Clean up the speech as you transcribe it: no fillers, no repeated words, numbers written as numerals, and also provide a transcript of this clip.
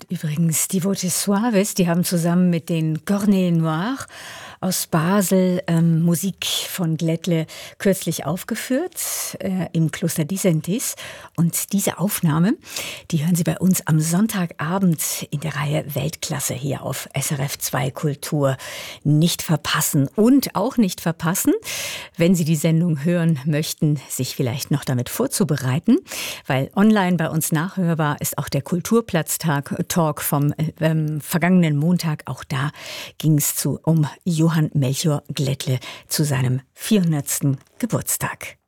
sind übrigens die Voces Suaves. Die haben zusammen mit den Cornets Noirs aus Basel Musik von Glättle kürzlich aufgeführt im Kloster Disentis. Und diese Aufnahme, die hören Sie bei uns am Sonntagabend in der Reihe Weltklasse hier auf SRF 2 Kultur. Nicht verpassen und auch nicht verpassen, wenn Sie die Sendung hören möchten, sich vielleicht noch damit vorzubereiten, weil online bei uns nachhörbar ist auch der Kulturplatztag-Talk vom vergangenen Montag. Auch da ging es um Johann Melchior Glättle zu seinem 400. Geburtstag.